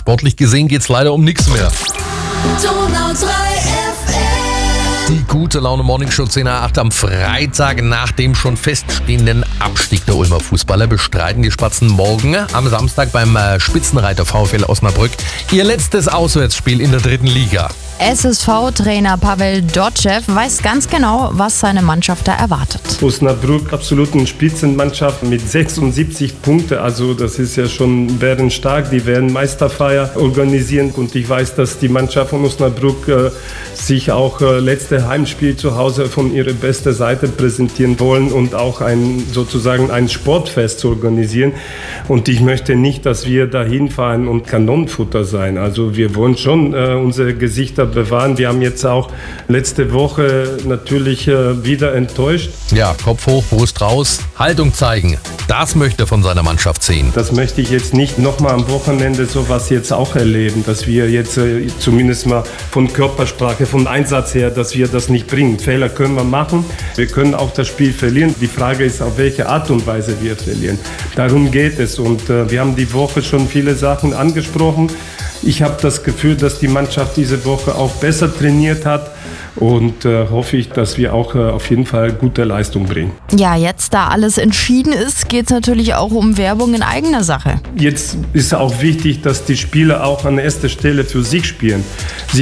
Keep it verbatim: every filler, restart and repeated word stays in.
sportlich gesehen geht's leider um nichts mehr. Donau drei F M. Die gute Laune Morning Show zehn Uhr acht am Freitag nach dem schon feststehenden Abstieg der Ulmer Fußballer bestreiten die Spatzen morgen am Samstag beim äh, Spitzenreiter VfL Osnabrück ihr letztes Auswärtsspiel in der dritten Liga. S S V-Trainer Pavel Dotschew weiß ganz genau, was seine Mannschaft da erwartet. Osnabrück absolut eine Spitzenmannschaft mit sechsundsiebzig Punkten, also das ist ja schon, werden stark, die werden Meisterfeier organisieren und ich weiß, dass die Mannschaft von Osnabrück äh, sich auch äh, letzte Heimspiel zu Hause von ihrer besten Seite präsentieren wollen und auch ein, sozusagen ein Sportfest zu organisieren und ich möchte nicht, dass wir dahin fahren und Kanonenfutter sein, also wir wollen schon äh, unsere Gesichter bewahren. Wir haben jetzt auch letzte Woche natürlich äh, wieder enttäuscht. Ja, Kopf hoch, Brust raus, Haltung zeigen. Das möchte er von seiner Mannschaft sehen. Das möchte ich jetzt nicht nochmal am Wochenende sowas jetzt auch erleben, dass wir jetzt äh, zumindest mal von Körpersprache, vom Einsatz her, dass wir das nicht bringen. Fehler können wir machen. Wir können auch das Spiel verlieren. Die Frage ist, auf welche Art und Weise wir verlieren. Darum geht es und äh, wir haben die Woche schon viele Sachen angesprochen. Ich habe das Gefühl, dass die Mannschaft diese Woche auch besser trainiert hat und äh, hoffe ich, dass wir auch äh, auf jeden Fall gute Leistung bringen. Ja, jetzt da alles entschieden ist, geht es natürlich auch um Werbung in eigener Sache. Jetzt ist auch wichtig, dass die Spieler auch an erster Stelle für sich spielen. Sie